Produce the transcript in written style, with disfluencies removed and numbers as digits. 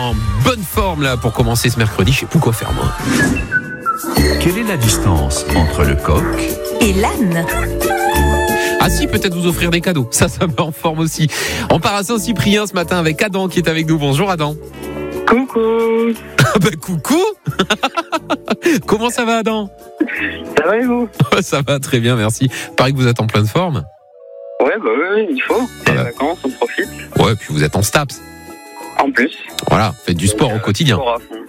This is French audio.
En bonne forme là pour commencer ce mercredi, je sais plus quoi faire moi. Quelle est la distance entre le coq Et l'âne. Ah si, peut-être vous offrir des cadeaux, ça met en forme aussi. On part à Saint-Cyprien ce matin avec Adam qui est avec nous. Bonjour Adam. Coucou. Coucou. Comment ça va Adam? Ça va et vous? Ça va très bien, merci. Pareil que vous êtes en pleine forme. Ouais, bah oui, il faut. C'est les Voilà. vacances, on profite. Ouais, puis vous êtes en STAPS. En plus. Voilà, faites du sport au quotidien. Sport à fond.